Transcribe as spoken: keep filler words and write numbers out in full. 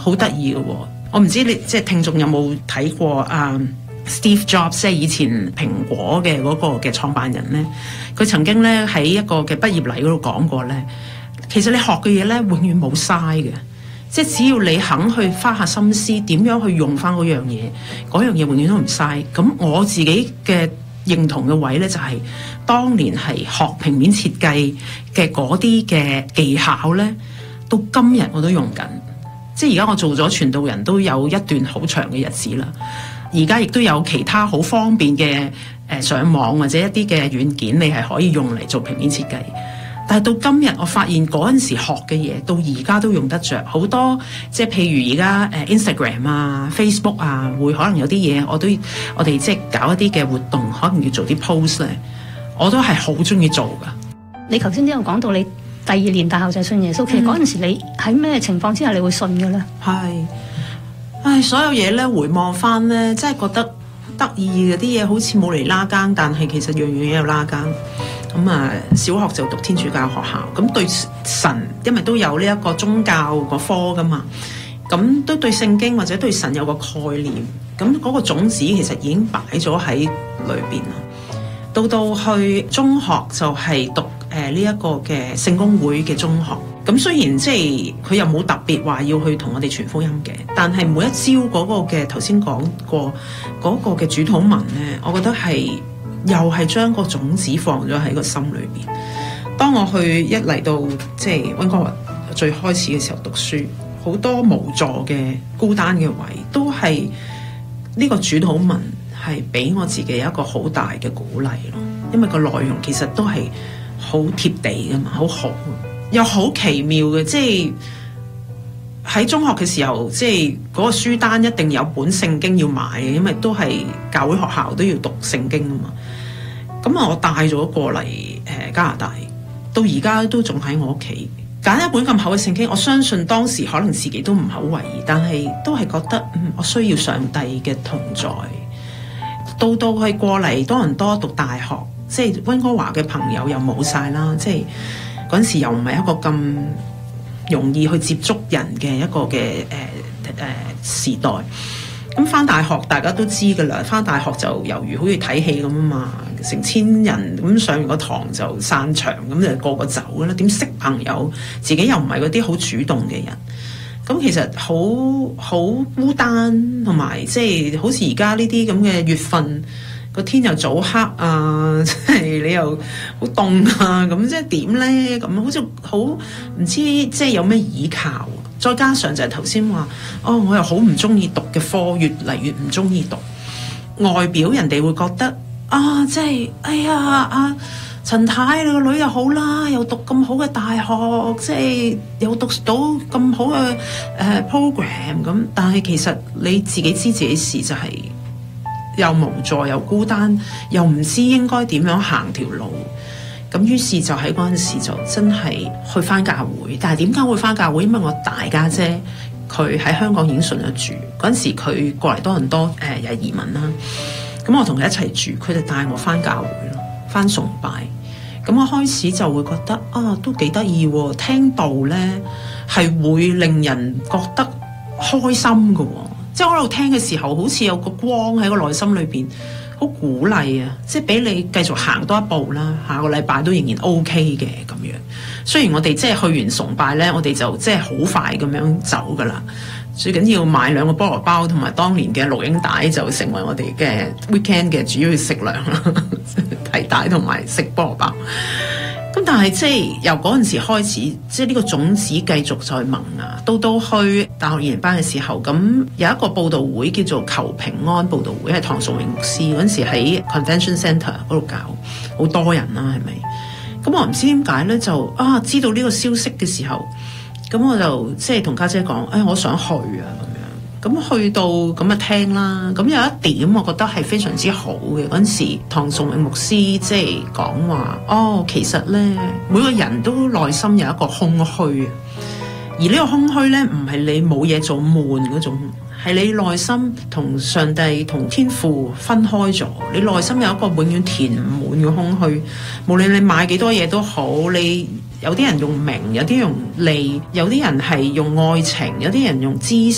好得意嘅喎。我唔知你即係聽眾有冇睇過啊 Steve Jobs， 即係以前蘋果嘅嗰個嘅創辦人咧，佢曾經咧喺一個嘅畢業禮嗰度講過咧，其實你學嘅嘢咧永遠冇嘥嘅，即係只要你肯去花下心思，點樣去用翻嗰樣嘢，嗰樣嘢永遠都唔嘥。咁我自己嘅認同嘅位咧就係、是，當年係學平面設計嘅嗰啲嘅技巧咧，到今日我都用緊。即係而家我做咗傳道人都有一段好長嘅日子啦，而家亦都有其他好方便嘅誒上網或者一啲嘅軟件，你係可以用嚟做平面設計。但係到今日，我發現嗰陣時學嘅嘢，到而家都用得着。好多即係譬如而家誒 Instagram 啊、Facebook 啊，會可能有啲嘢我都我哋即係搞一啲嘅活動，可能要做啲 post 咧，我都係好中意做噶。 你頭先都有講到你第二年大學就信耶穌，其實嗰陣時你喺咩情況之下你會信嘅咧？係， 唉，所有嘢咧回望翻咧，真係覺得得意嘅啲嘢，好似冇嚟拉更，但係其實樣樣嘢有拉更。咁啊，小學就讀天主教學校，咁對神，因為都有呢一個宗教個科噶嘛，咁都對聖經或者對神有個概念，咁嗰個種子其實已經擺咗喺裏邊啦。到到去中學就係讀誒呢一個嘅聖公會嘅中學，咁雖然即係佢又冇特別話要去同我哋傳福音嘅，但係每一朝嗰個嘅頭先講過嗰個嘅主禱文咧，我覺得係又係將個種子放咗喺個心裏邊。當我去一嚟到即係溫哥華最開始嘅時候讀書，好多無助嘅孤單嘅位，都係呢個主禱文係俾我自己一個好大嘅鼓勵咯。因為個內容其實都係好貼地噶嘛，好好又好奇妙嘅。即係喺中學嘅時候，即係嗰個書單一定有本聖經要買嘅，因為都係教會學校都要讀聖經啊嘛。咁啊，我帶咗過嚟誒加拿大，到而家都仲喺我屋企。揀一本咁厚嘅聖經，我相信當時可能自己都唔係好為意，但係都係覺得嗯，我需要上帝嘅同在。到到去過嚟多倫多讀大學，即係溫哥華嘅朋友又冇晒啦，即係嗰陣時又唔係一個咁容易去接觸人嘅一個嘅誒誒時代。咁返大學大家都知㗎啦，返大學就猶如好似睇戲咁啊嘛，成千人咁上完個堂就散場，咁就個個走㗎啦。點識朋友？自己又唔係嗰啲好主動嘅人，咁其實好好孤單，同埋即係好似而家呢啲咁嘅月份，個天又早黑啊，即係你又好凍啊，咁即係點咧？咁好似好唔知即係有咩依靠。再加上就係頭先話，哦，我又好唔中意讀嘅科，越嚟越唔中意讀。外表人哋會覺得啊，即係哎呀，阿陳太你個女又好啦，又讀咁好嘅大學，即係又讀到咁好嘅誒 program 咁。但係其實你自己知自己事，就係又無助又孤單，又唔知應該點樣行條路。咁於是就喺嗰陣時就真係去返教會，但係點解會返教會？因為我大家姐佢喺香港已經信咗主，嗰陣時佢過嚟多倫多誒又係移民啦，咁我同佢一齊住，佢就帶我返教會咯，返崇拜。咁我開始就會覺得啊，都幾得意喎，聽道咧係會令人覺得開心㗎喎，即係我喺度聽嘅時候，好似有個光喺個內心裏邊。好鼓勵啊！即係俾你繼續行多一步啦，下個禮拜都仍然 OK 嘅咁樣。雖然我哋即係去完崇拜咧，我哋就即係好快咁樣走噶啦。最緊要買兩個菠蘿包同埋當年嘅錄影帶，就成為我哋嘅 weekend 嘅主要食糧啦。提帶同埋食菠蘿包。咁但係即係由嗰陣時開始，即係呢個種子繼續在萌啊！到到去大學二年班嘅時候，咁有一個佈道會叫做求平安佈道會，係唐崇榮牧師嗰陣時喺 Convention Centre 嗰度搞，好多人啦，係咪？咁我唔知點解咧，就啊知道呢個消息嘅時候，咁我就即係同家姐講，誒、哎、我想去啊咁樣。咁去到咁啊聽啦，咁有一點我覺得係非常之好嘅。嗰陣時唐崇榮牧師即係講話，哦其實咧每個人都內心有一個空虛，而呢個空虛咧唔係你冇嘢做悶嗰種，係你內心同上帝同天父分開咗，你內心有一個永遠填唔滿嘅空虛。無論你買幾多嘢都好，你有啲人用名，有啲用利，有啲人係用愛情，有啲人用知識。